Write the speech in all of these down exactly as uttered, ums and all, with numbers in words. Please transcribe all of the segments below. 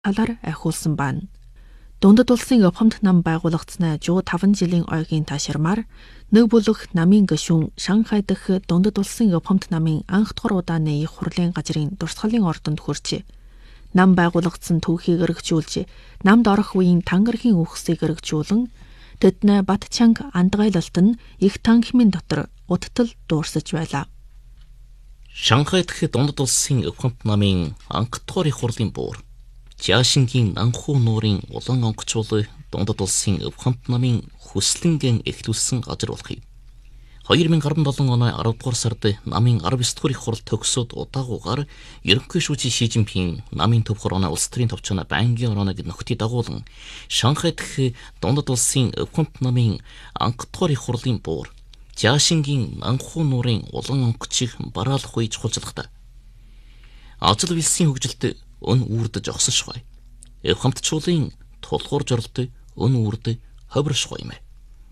талаар айхуулсан байна. Дундад улсын өвхөмт нам байгуулагдсанаа жуу таван жилийн ойгийн тааширмаар нэг бүлэг намын гишүүн Шанхай дэх дундад улсын өвхөмт намын анх дугаар удааны их хурлын газрын дурсгалын ордонд хүрчээ. Нам байгуулагдсан түүхийг өргөжүүлж, намд орох үеийн тангархийн үхсийг өргөжүүлэн, тэднээ Бат Чанг андгайлалт нь их танхимын дотор уттал дуурсаж байлаа. Шанхай дэх дундад улсын өвхөмт намын анх дугаар их хурлын буур Жаашингийн анхуу нуурын улаан онгоцуулы дундад улсын өвхөмт намын хүслэнгийн эхлүүлсэн газар болохыг. две тысячи десять оны арав дугаар сард намын арав ёс дугаар их хурал төгсөөд удаагуугаар ерөнхий шүүжийн Ши Жинпин намын төв хорооны улс төрийн товчооны байнгын орооны нөхдөд дагуулan Шанхай дэх дундад улсын өвхөмт намын анх дугаар их хурлын буур Жаашингийн анхуу нуурын улаан онгоцыг бараалах үе чухалчлахдаа ажил вилсийн хөгжилд өн үрдэж огсошгой. Өвхөмтчуулын тулгуур жоролт өн үрдэ ховиршгой юм.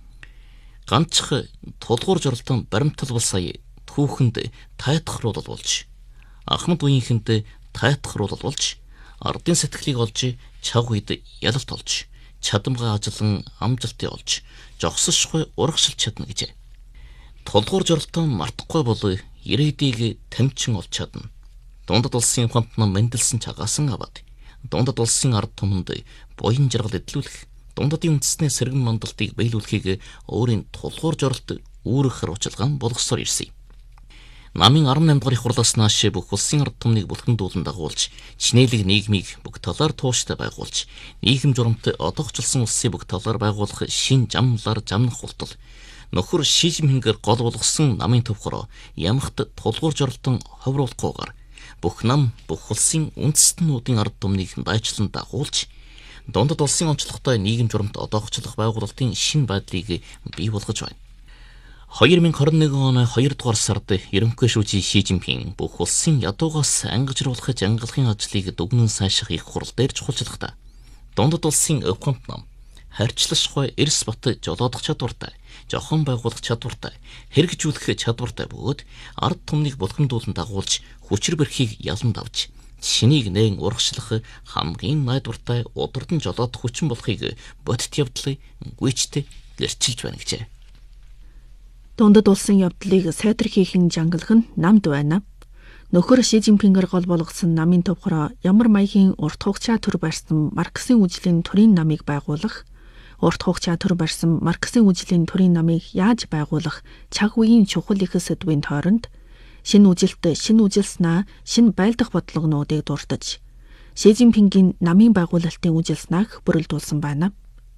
Ганцх тулгуур жоролтон баримтал бол сая түүхэнд тайтахруулал болж, Ахмад үеийнхэнд тайтахруулал болж, ардын сэтгэлийг олж, чав үед ялалт олж, чадамгаа ажиллан амжилтыг олж, жогсошгой урагшилж чадна гэжээ. Тулгуур жоролтон мартахгүй бол ирээдийг тамчин олж чадна. Дундад улсын өвхөмт нам мэндэлсэн чагаасан аваад дундад улсын ард түмэнд буян жаргал эдлүүлэх, дундадын үндэснээ сэргэн мандалтыг биелүүлэхийг өөрийн тулгуур жоролт үүрэх харуулчилгаан болгосоор ирсэн юм. Намын арван наймдугаар их хурлаас нааш бүх улсын ард түмнийг бүлхэндүүлэн дагуулж, чинээлэг нийгмийг бүх талаар тууштай байгуулж, нийгэм журамт одоогчлсон улсыг бүх талаар байгуулах шин замлаар замнах hulтал нөхөр Ши Жинпингээр гол болгосон намын төв хороо ямагт тулгуур жоролтон ховруулахгүйгээр бүх нам бүх улсын үндэстнүүдийн ард түмнийг дайчлан дагуулж, дундад улсын онцлогтой нийгэм журамт одоогчлох байгуулалтын шинэ байдлыг бий болгож байна. две тысячи двадцать один оны хоёр дугаар сард ерөнхий шүүжийн Ши Жинпин бүх улсын ядуугаас ангажруулах жангалахын ажлыг дүгнэн сайших их хурал дээр чухалчлахдаа дундад улсын өвхөмт нам харьцлашгүй эрс бат жолоодох чадвартай, жохон байгуулах чадвартай, хэрэгжүүлэх чадвартай бөгөөд ард түмнийг бүлхэндүүлэн дагуулж, хүчир бэрхийг яланд авч, шинийг нээн урагшлах хамгийн найдвартай удирдан жолоодох хүчин болохыг бодит явдлыг гүйцэд гэрчилж байна гэжээ. Дундад улсын явдлыг сайдэрхийхэн жангалах нь намд байна. Нөхөр Ши Жинпингээр гол болгосон намын төв хороо ямар маягийн урт хугацаа төр барьсан Марксийн үжлийн төрийн намыг байгуулах, урт хугацаа төр барьсан Марксийн үжлийн төрийн намыг яаж байгуулах цаг үеийн чухал их сэдвийн тойронд шинэ үжилт, шинэ үжил санаа, шинэ байлдах бодлогонуудыг дурдж, Ши Жинпингийн намын байгуулалтын үжил санааг бүрэлдүүлсэн байна.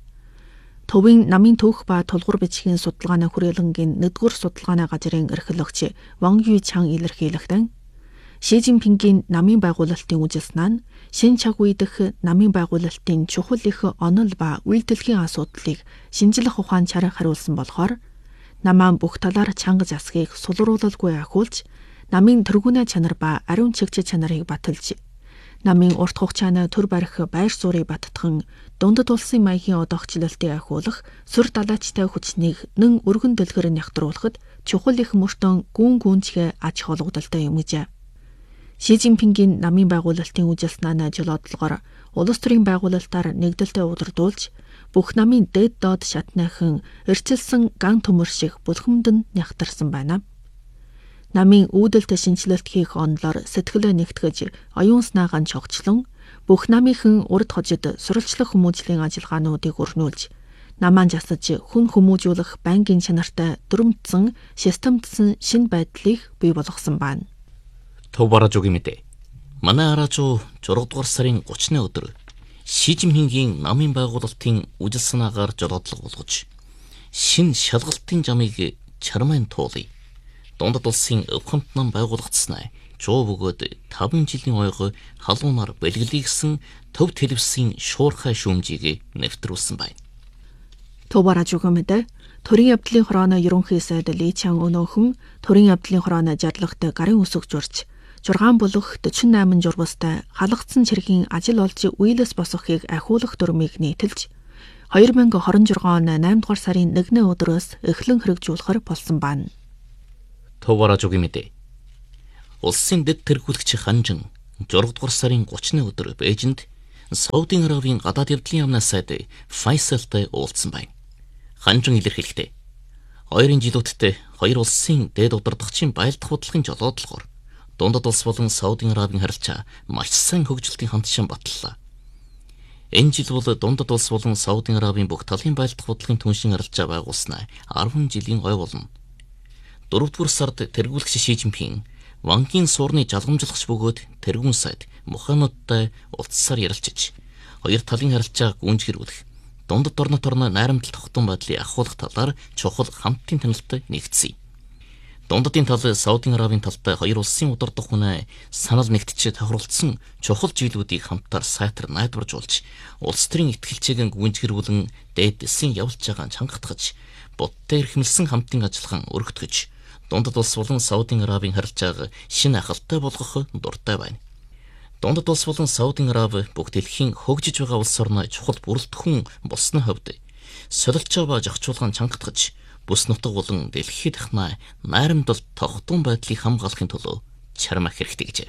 Төвийн намын түүх ба тулгуур бичгийн судалгааны хүрээлэнгийн нэгдүгээр судалгааны газрын эрхлэгч Ван Юйчан илэрхийлэхдээ Ши Жинпингийн намын байгуулалтын үжил санаа нь шинэ цаг үе дэх намын байгуулалтын чухал их онол ба үйлдэлхийн асуудлыг шинжлэх ухаан чарах хариулсан болохоор намаа бүх талаар чанга засгийг сулруулалгүй ахиулж, намын тэргүүнээ чанар ба ариун чигч чанарыг баталж, намын урт хугацааны төр барих байр суурийг баттган дундад улсын маягийн одоогчлолтыг ахиулах сүр далайчтай хүчнийг нэн өргөн дэлгэр нягтруулахад чухал их мөртөн гүн гүнчгэ аж холбогдолтой юм гэжээ. Ши Жинпингийн намын байгуулалтын үжил санааны жолоодлогоор улс төрийн байгуулалтаар нэгдэлтэй удирдуулж, бүх намын дэд доод шатныхан эрчилсэн ган төмөр шиг бүлхэмдэн нягтарсан байна. Намын үүдэлт шинжилэлт хийх онолоор сэтгэлээ нэгтгэж, оюун санаагаа чогчлон, бүх намынхан урд хожид сурвалжлах хүмүүжлийн ажиллагаануудыг өрнүүлж, намаа засаж хүн хүмүүжүүлэх байнгын чанартай дүрмдсэн, системдсэн шинэ байдлыг бий болгосон байна. Төв бараажуугийн мэдээ. Манай араажуу зураг дугаар сарын гуравны өдөр Ши Жинпингийн намын байгуулалтын үжил санаагаар жолоодлого болгож, шинэ шалгалтын жамыг чармайн туулъя. Дундад улсын өвхөмт нам байгуулагдсанаа жуу бөгөөд таван жилийн ойгоо халуунаар бэлгэлсэн төв телевизийн шуурхай шүүмжийг нэвтрүүлсэн байна. Төв бараажуугийн мэдээ. Төрийн явдлын хорооны ерөнхий сайд Ли Чан өнөөхөн төрийн явдлын хорооны жарлагт гарын үсэг журч, зургаан болох дөрвөн найман журвастай халагдсан цэргийн ажил олж үйлээс босгохыг ахиулах дүрмийг нийтэлж, две тысячи двадцать шесть оны найман дугаар сарын нэгний өдрөөс эхлэн хэрэгжүүлэхээр болсон байна. Төв бараажуугийн мэдээ. Улсын дэд тэргүүлэгч Ханжин зураг дугаар сарын гуравны өдөр Бээжинд Саудын Арабын гадаад явдлын яамнаас сайд Файсалтай уулзсан байна. Ханжин илэрхийлэхдээ хоёрын жилүүдтэй хоёр улсын дээд удирдагчийн байлдах бодлогын жолоодлогоор Дундад улс болон Саудын Арабын харилцаа маш сайн хөгжилтийн хандшин батллаа. Энэ жил бол Дундад улс болон Саудын Арабын бүх талын байлдах бодлогын түншин харилцаа байгуулснаа арван жилийн гой болно. дөрөвдүгээр сард тэргүүлэгч Ши Жинпин Вангийн суурны жалгамжлагч бөгөөд тэргүүн сайд Мухаммадтай уулзсаар ярилцж хоёр талын харилцааг гүнжгэрүүлэх, Дундад орнот орно найрамдал тогтун байдлыг ахуулах талаар чухал хамтын танилтад нэгдсэн. Дундадын тал Саудын Арабын талтай хоёр улсын удирдах хүнээ санал нэгтчихэд тохиролцсон чухал зүйлүүдийг хамтаар сайтар найдваржуулж, улс төрийн итгэлчээгэн гүнжгэрүүлэн дээд дэсийн явуулж байгаа чангатгаж, будтай эрхэмлсэн хамтын ажиллагаан өргөтгөж, Дундад улс болон Саудын Арабын харилцааг шинэ ахалтай болгох дуртай байна. Дундад улс болон Саудын Араб бүх дэлхийн хөгжиж байгаа улс орноо чухал бүрэлдэхүүн болсны хувьд солилж байгаа зохицуулгаан чангатгаж, бүс нутаг болон дэлхийд дахнаа найрамдал тогтун байдлыг хамгаалахын тулд чармах хэрэгтэй гэжээ.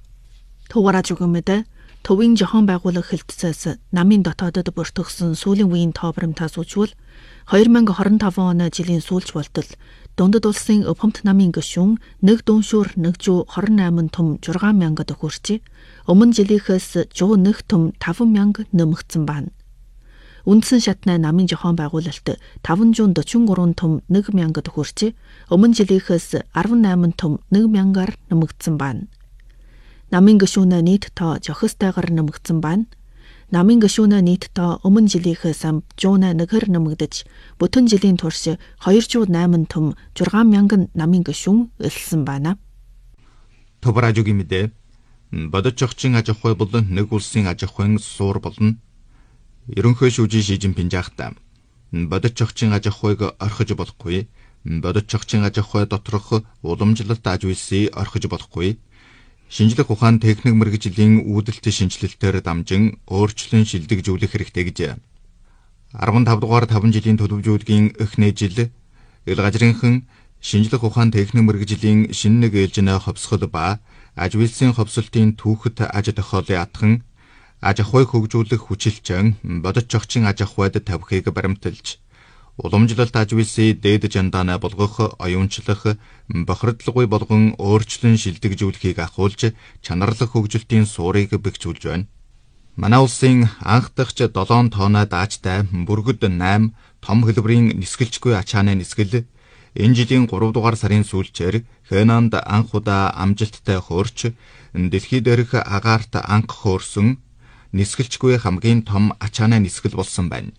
Тугараж өгөөмөдө төвийн жахан байгууллага хэлтсээс намын дотоодод бүртгэгдсэн сүүлийн үеийн тоо баримтаас үзвэл две тысячи двадцать пять оны жилийн сүүлч болтол Дундад улсын Өвхөмт намын гишүүн нэг дүншүүр нэг зуун двадцать восемь том шесть мянгад хүрчээ. Өмнө жилийнхээс шесть нэг том five мянга нэмэгдсэн байна. Үндсэн шатны намын жахан байгуулалт five hundred forty-three том one мянгад хүрчээ. Өмнө жилийнхээс eighty-eight том one мянгаар нэмэгдсэн байна. Намын гишүүнээ нийт тоо зохистойгоор нэмэгдсэн байна. Намын гишүүнээ нийт тоо өмнө жилийнхээс one hundred one-ээр нэмэгдэж, бүтэн жилийн турш two hundred eight том six мянган намын гишүүн элсэн байна. Товаражугийн мэдээ бодож зохицын аж ахуй болон нэг улсын аж ахуйн суур болно. Ерөнхий шүүжийн Ши Жинпин жаахтаа бодож зохицын аж ахуйг орхиж болохгүй, бодож зохицын аж ахуй доторх уламжлалт аж үйлсийг орхиж болохгүй. Шинжлэх ухаан техник мэргэжлийн үүдэлт шинжилэлтээр дамжин өөрчлөн шилдэгжүүлэх хэрэгтэй гэж. fifty-five дугаар five жилийн төлөвлөжүүдгийн эхний жил ил газрынхан шинжлэх ухаан техник мэргэжлийн шинэ нэг ээлжинэ ховсгол ба аж үйлсийн ховсолтын түүхэд аж тохиолын атхан аж ахуй хөгжүүлэх хүчилчэн бодож зохицын аж ахуйд тавихыг баримталж, уламжлалт аж үйлсийг дээд жандаанаа болгох, оюунчлах, бохирдлоггүй болгон өөрчлөн шилдэгжүүлэхийг ахуулж, чанарлах хөгжилтийн суурийг бэхжүүлж байна. Манай улсын анх дахь seven тоноо даажтай бүргэд eight том хэлбэрийн нисгэлжгүй ачааны нисгэл энэ жилийн three дугаар сарын сүүлчээр Хэнанд анх удаа амжилттай хөөрч, дэлхий дээрх агаарт анх хөөрсөн нисгэлжгүй хамгийн том ачааны нисгэл болсон байна.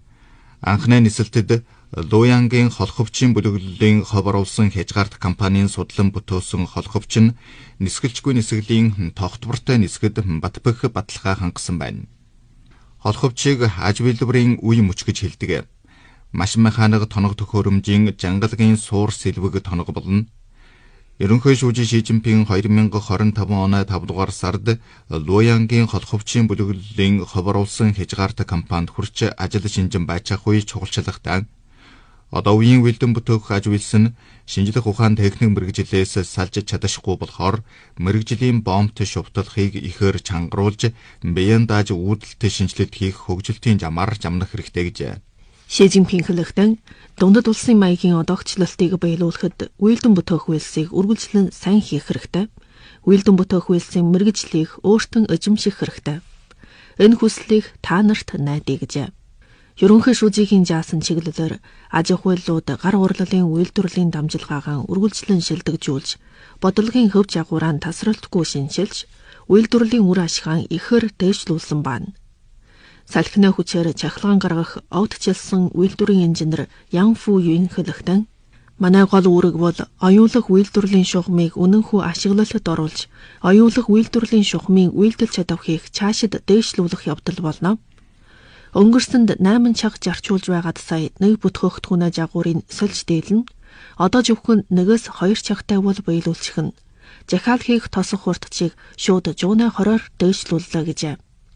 Анхны нисэлтэд Луянгийн холховчийн бүлэглэлийн хов оруулсан хязгаарт компанийн судлан бүтөөсөн холховч нь нисгэлжгүй нисгэлийн тогтвортой нисгэд батбэх баталгаа хангасан байна. Холховчийг аж үйлдвэрийн үе мөч гэж хэлдэг. Машин механик тоног төхөөрөмжийн жангалгийн суур сэлвэг тоног болно. Ерөнхий шүүжийн Ши Жинпин twenty twenty-five оны five дугаар сард Луянгийн холховчийн бүлэглэлийн хов оруулсан хязгаарт компанид хүрч ажил шинжин байцаах үе чухалчлагтай. Одоо үеийн үйлдэн бүтээх аж үйлс нь шинжлэх ухаан техник мэргэжлээс салж чадахгүй болохоор мэргэжлийн бомбт шувталхыг ихээр чангаруулж, биеийн дааж үүдэлт шинжилэлт хийх хөгжилтийн замаар замнах хэрэгтэй гэж. Ши Жинпин хэлэхдээ Дундад улсын маягийн одоогчлолтыг баялуулахад үйлдэн бүтээх үйлсийг үргэлжлэн сайн хийх хэрэгтэй. Үйлдэн бүтээх үйлсийн мэргэжлийг өөртөө эзэмших хэрэгтэй. Энэ хүслийг та нарт найдаа гэж. Ерөнхий шүүжийн жаасан чиглэлээр аж ахуйлууд гар урлалын үйлдвэрлэлийн дамжлагаагаан үргэлжлэн шилдэгжүүлж, бодлогын хөв жагуураа тасралтгүй шинжилж, үйлдвэрлэлийн үр ашгаан ихээр дээшлүүлсэн байна. Салхины хүчээр чахалгаан гаргах огтчилсан үйлдвэрийн инженер Ян Фу Юн хэлэхдээ манай гол үүрэг бол оюулах үйлдвэрлэлийн шугамыг үнэнхүү ашиглалтад оруулж, оюулах үйлдвэрлэлийн шугамын үйлдэл чадварыг цаашид дээшлүүлэх явдал болно. Өнгөрсөнд eight чаг зарчуулж байгаад сая нэг бүтгэгдэхүүнээ жагуурын сольж дээлнэ. Одоо зөвхөн нэгээс хоёр чагтай бол биелүүлчих нь. Захиалхийг тосох хурдчийг шууд one twenty-оор дээшлүүллээ гэж.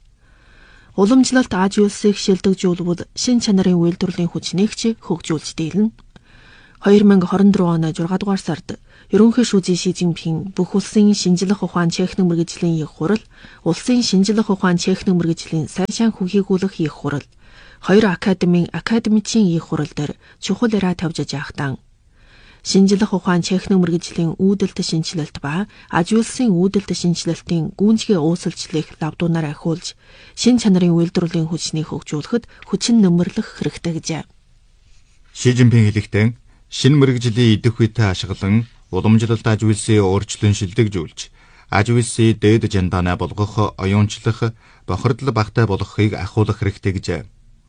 Уламжлалт аж үйлсийг шилдэгжүүлбэл шин чанарын үйлдвэрлэлийн хүчнийг ч хөгжүүлж дийлнэ. хоёр мянга хорон дөрөв оны зургаадугаар сард ерөнхий шүүжийн Ши Жинпин бүх улсын шинжлэх ухаан техник мэргэжлийн их хурал, улсын шинжлэх ухаан техник мэргэжлийн сайшаан хүхийгүүлэх их хурал, хоёр академийн академичийн их хурал дээр чухал яриа тавьж яахтан шинжлэх ухаан техник мэргэжлийн үүдэлт шинжилэлт ба аж үйлсийн үүдэлт шинжилэлтийн гүйцэтгэх уусалчлалыг лавдуунаар ахиулж, шин чанарын үйлдвэрлэлийн хүчнийг хөгжүүлэхэд хүчин нэмэрлэх хэрэгтэй гэжээ. Ши Жинпин хэлэхдээ шинэ мэргэжлийн идэх үетэй ашиглан уламжлалт аж үйлсээ өөрчлөн шилдэгжүүлж, аж үйлсээ дээд жандаанаа болгох, оюунчлах, бохирдол багтай болгохыг ахиулах хэрэгтэй гэжээ.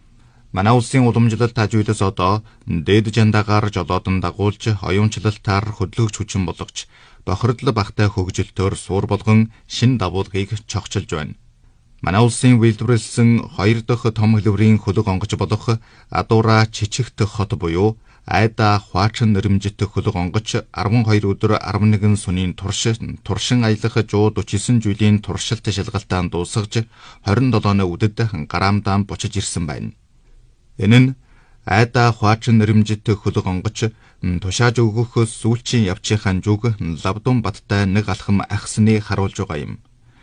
Манай улсын уламжлалт аж үйлс одоо дээд жандаагаар жолоодон дагуулж, оюунчлалтаар хөдөлгөж хүчин болгож, бохирдол багтай хөгжилтөөр суур болгон шин давуулгыг чогчилж байна. Манай улсын үйлдвэрлэсэн хоёр дахь том хэлбэрийн хөлөг онгоц болох Адуура Чичигт хот буюу Айда Хваачин нэрмжит хөлөг онгоц арван хоёр өдөр арван нэгэн сүнийн турш туршин аялах one hundred forty-nine жилийн туршилт шалгалтаан дуусгаж twenty-seven оны үдэд грамдaan бочиж ирсэн байна. Энэ нь Айда Хваачин нэрмжит хөлөг онгоц тушааж өгөх сүүлчийн явчихын зүг Лавдун баттай нэг алхам ахсныг харуулж байгаа юм.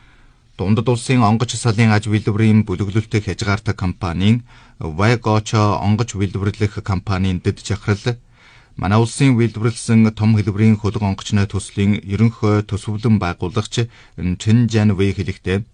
Дундад улсын онгоц салын аж үйлдвэрийн бүлэглэлтийг хязгаартай компанийн Вайгочо онгоц үйлдвэрлэх компанийн дэд жахрал манай улсын үйлдвэрлэсэн том хэлбэрийн хөлөг онгоцны төслийн ерөнхий төсвөлэн байгуулагч Чин Жан Вэй хэлэхдээ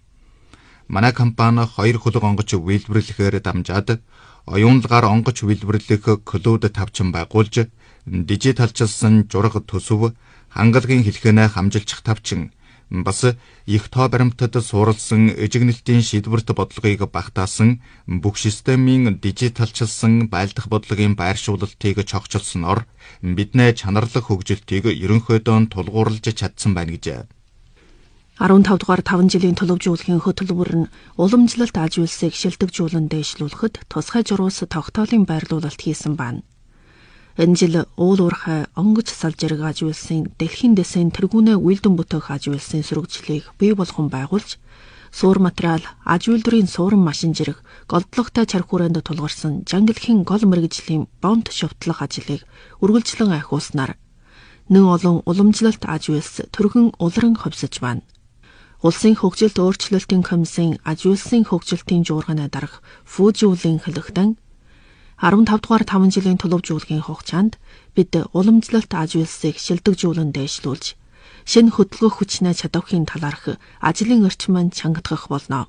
манай компани хоёр хөлөг онгоц үйлдвэрлэхээр дамжаад оюунлагаар онгоц үйлдвэрлэх клуд тавчин байгуулж, дижиталчилсан жураг төсөв, хангалагын хэлхэнэ хамжилчих тавчин, бас их тоо баримтад суурилсан эжигнэлтийн шийдвэрт бодлогыг багтаасан бүх системийн дижиталчилсан байлдах бодлогын байршуулалтыг чогчилсноор бидний чанарлах хөгжилтийг ерөнхийдөө тулгуурлаж чадсан байна гэжээ. fifteen дугаар five жилийн төлөвжүүлэхийн хөтөлбөр нь уламжлалт аж үйлсийг шилдэгжүүлэн дэвшлүүлэхэд тусгай журуус тогтоолын байрлуулалт хийсэн байна. Энэ жил уул уурхай онгоц салжирэг аж үйлсийн дэлхийн дэсийн тэргүүнээ үйлдэн бүтээх аж үйлсийн сөрөгчлийг бий болгон байгуулж, суур материал, аж үйлдвэрийн суурин машин жирэг, голдлоготой чарх хүрээнд тулгарсан жангилхийн гол мэргэжлийн бонт шовтлох ажлыг үргэлжлэн ахиулснаар нэн олон уламжлалт аж үйлс төргөн улран ховсож байна. Улсын хөгжилт өөрчлөлтийн комиссийн аж үйлсийн хөгжилтийн жуурганы дарга Фүүжиулийн хэлэхдээ fifteen дугаар five жилийн төлөвжүүлэхийн хугацаанд бид уламжлалт аж үйлсийг шилдэгжүүлэн дэвшлүүлж, шинэ хөдөлгөх хүчнээ чадвахын талаарх ажлын орчмыг чангадгах болно.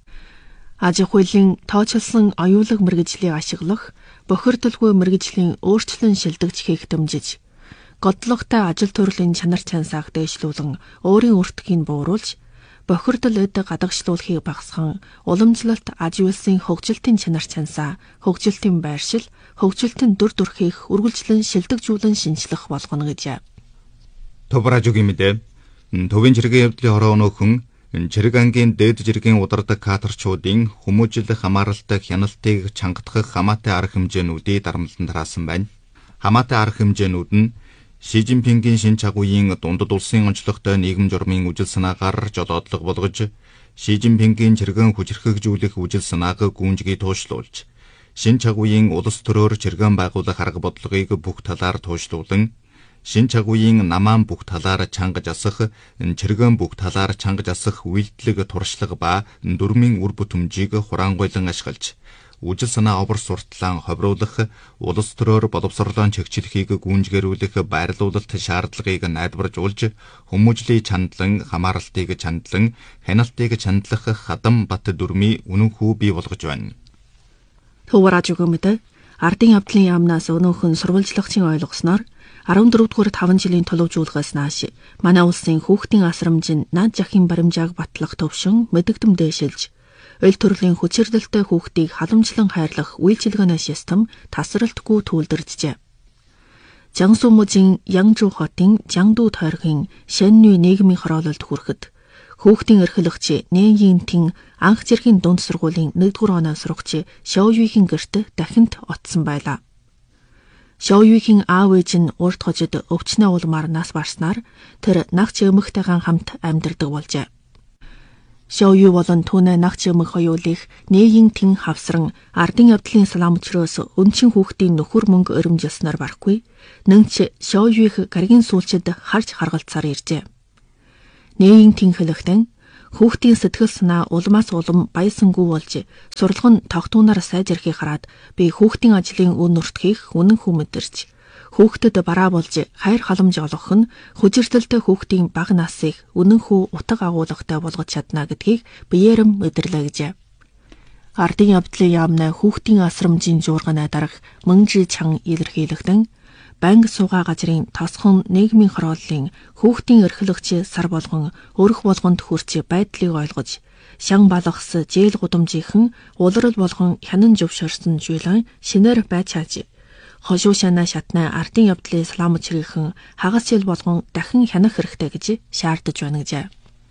Аж ахуйн тооцоолсон оюулаг мэргэжлийг ашиглах, бохирдолгүй мэргэжлийн өөрчлөн шилдэгч хийх дэмжиж, годлоготой ажил төрлийн чанар чансааг дэвшлүүлэн өөрийн өртгийг бууруулж, бохирдол эд гадагшлуулахыг багасган уламжлалт аж үйлсийн хөгжилтийн чанар чансаа, хөгжилтийн байршил, хөгжилтийн дүр төрхийг үргэлжлэн шилдэгжүүлэн шинжлэх болгоно гэжээ. Товражугийн мэдээ төвийн жиргэн явдлын хороо өнөөхөн жирэг ангийн дээд жиргэн удардаг каторчуудын хүмүүжил хамааралтай хяналтыг чангадах хамаатай арга хэмжээнүүдийг дарамтлан тараасан байна. Хамаатай арга хэмжээнүүд нь Ши Жинпингийн шинэ чагуугийн дундад улсын онцлогтой нийгэм журмын үжил санаагаар жолоодлого болгож, Ши Жинпингийн чиргэн хүчрхэгжүүлэх үжил санааг гүнжгий туушлуулж, шинэ чагуугийн улс төрөөр чиргэн байгуулах арга бодлогыг бүх талаар туушлуулан, шинэ чагуугийн намаан бүх талаар чангаж асах, чиргэн бүх талаар чангаж асах үйлдэлэг туршлага ба дүрмийн үр бүтэмжийг хураангуйлан ашиглаж, үжил санаа овор сурталаан ховруулах, улс төрөөр боловсролоо чигчлэхийг гүйнжгэрүүлэх байрлуулалт шаардлагыг найдваржуулж, хүмүүжлийн чандлан, хамааралтыг чандлан, хяналтыг чандлах хадам бат дүрмийн үнэн хүү бий болгож байна. Төвөраж өгөөмөд ардын явдлын яамнаас өнөөхөн сурвалжлагчийн ойлгосноор fourteen дугаар five жилийн төлөвжүүлгээс нааш манай улсын хүүхдийн асрамж нь наад жахын баримжааг батлах төвшин мэдэгдэм дээшилж, ойл төрлийн хүчирдэлтэй хүүхдийг халамжлан хайрлах үйлчилгээний систем тасралтгүй түүлдэржээ. Жансу мужийн Янжу хотын Жангду тойргийн Шэннүй нийгмийн хороололд хүрэхэд хүүхдийн эрхлэгч Нэньинтийн анх зэргийн дунд сургуулийн нэгдүгээр оноо сурагч Шоуюигийн гэрт дахинд отсон байлаа. Шоуюигийн аав ээж нь урд хожид өвчнөө улмаар нас барснаар тэр нагч эмэгтэйгэн хамт амьдардаг болжээ. Шоу유 болон түүнээ нагч өмг хоёулыг нээгийн тэн хавсран ардын явдлын салаам өчрөөс өнчин хүүхдийн нөхөр мөнгө өрөмжилснээр барахгүй. Нэнч Шоуюг гаригийн сүүлчид харж харгалцаар иржээ. Нээгийн тэн хэлэхдээ хүүхдийн сэтгэл санаа улмаас улам баясангүй болж сурлагын тогтуунаар сайжрахыг хараад би хүүхдийн ажлын үн нуртхийг үнэн хүн мэдэрч хүүхдэд бараа болж хайр халамж олгох нь хүчирдэлтэй хүүхдийн бага насыг үнэн хүү утга агуулгатай болгож чадна гэдгийг биеэрэм мэдэрлээ гэжээ. Ардын явдлын яамнаа хүүхдийн асрамжийн жуурганаа дарах мөнжи чан илэрхийлэгдэн банк суугаа газрын тосхон нийгмийн хорооллын хүүхдийн эрхлэгч сар болгон өрх болгонд хүрч байдлыг ойлгож шан балгас жээл гудамжийнхэн улирал болгон хянан зөвшөөрсөн жуулан шинээр байж чааж хошуушана шатна ардын явдлын салаам өчрийнхэн хагас жил болгон дахин хянах хэрэгтэй гэж шаардаж байна гэжээ.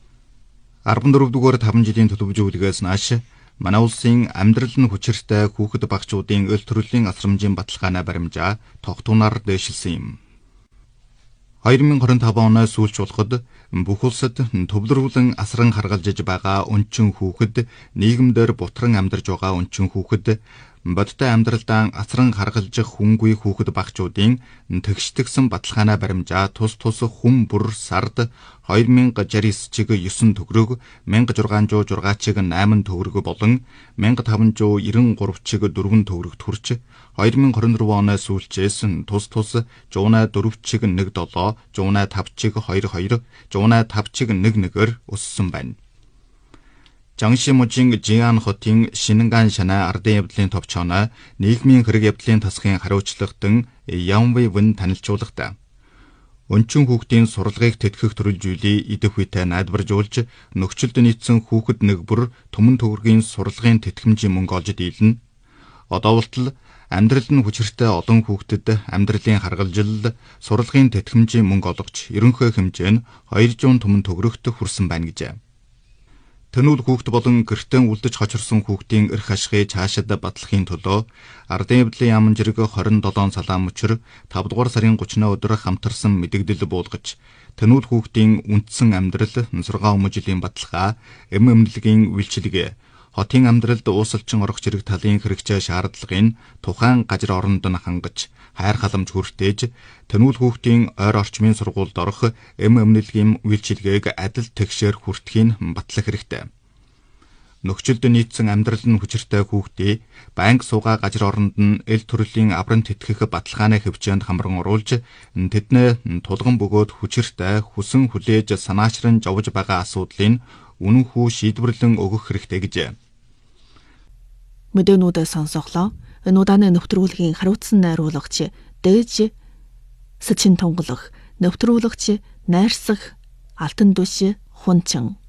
арван дөрөв дугаар таван жилийн төлөвлөгөөлгөөс нааш манай улсын амьдрал нь хүчиртэй хүүхэд багчуудын өл төрлийн асрамжийн баталгаанаа баримжаа тогтуунаар дэвшилсэн юм. хоёр мянга двадцать таван оны сүүлч болоход бүх улсад төвлөрүүлэн асран харгалзаж байгаа өнчин хүүхэд, нийгэмдэр бутран амьдарч байгаа өнчин хүүхэд, бодтой амьдралдаа асран харгалзах хүнгүй хүүхэд багчуудын тэгштгсэн баталгаанаа баримжаа тус тус хүм бүр сард хоёр мянга шестьдесят чиг девять төгрөг, мянга шуксан шуксан чиг восемь төгрөг болон мянга таван девяносто три чиг четыре төгрөг төрч хоёр мянга двадцать четыре оны сүүлчээс тус тус one oh four чиг one seven, one oh five чиг two two, one oh five чиг one one-ээр өссөн байна. Жангшимужийн Жиан хотын Шинэнган шанаа ардын явдлын товчооноо нийгмийн хэрэг явдлын тасгын хариуцлагадан Ямвэ Вэн танилцуулгатай. Өнчин хүүхдийн сурлагыг тэтгэх төрөл зүйлийг идэх үедээ найдваржуулж нөхцөлд нийцсэн хүүхэд нэг бүр түмэн төгрөгийн сурлагын тэтгэмжийн мөнгө олж дийлнэ. Одоо болтол амьдрал нь хүчиртэй олон хүүхдэд амьдралын харгалзал сурлагын тэтгэмжийн мөнгө олгож ерөнхий хэмжээ нь two hundred түмэн төгрөгт хүрсэн байна гэжээ. Тэнүүл хүүхэд болон гэртэн үлдэж хочирсон хүүхдийн эрх ашигыг цаашид батлахын төлөө ардын явдлын яамн зэрэг twenty-seven салаам өчир five дугаар сарын thirty өдөр хамтарсан мэдэгдэл буулгаж тэнүүл хүүхдийн үндсэн амьдрал, нансургаа өмнө жилийн баталгаа, эм эмнэлгийн үйлчилгээ, хотын амьдралд уусалчин орох зэрэг талын хэрэгцээ шаардлагыг тухайн газар оронд нь хангаж хайр халамж хүртээж тэнүүл хүүхдийн ойр орчмын сургуульд орох эм эмнэлгийн үйлчилгээг адил тэгшээр хүртэхийн батлах хэрэгтэй. Нөхцөлд нийцсэн амьдрал нь хүчиртэй хүүхдийг банк суугаа газар оронд нь эл төрлийн аврам тэтгэх баталгааны хөвчөөнд хамран оруулж тэднээ тулган бөгөөд хүчиртэй хүсэн хүлээж санаачран жовж байгаа асуудлыг үнэн хүү шийдвэрлэн өгөх хэрэгтэй гэжээ. Мэдээнүүдээ сонсохлоо. Энэ удааны нэвтрүүлгийн хариуцсан найруулагч Дэж Сэчин тунгалах, нэвтрүүлэгч Найрсах Алтан Дүш Хунчин.